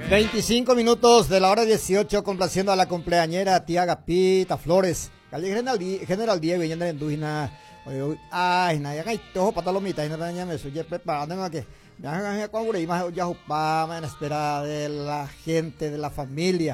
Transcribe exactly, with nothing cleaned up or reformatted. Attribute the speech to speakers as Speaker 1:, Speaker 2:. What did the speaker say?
Speaker 1: veinticinco minutos de la hora dieciocho, complaciendo a la cumpleañera tía Gapita Flores. Cali General, General Diego y Yandere Endujina. Ay, nadie haga esto, patalomita, y no daña me suye preparando que me hagan con y más ya en espera de la gente, de la familia.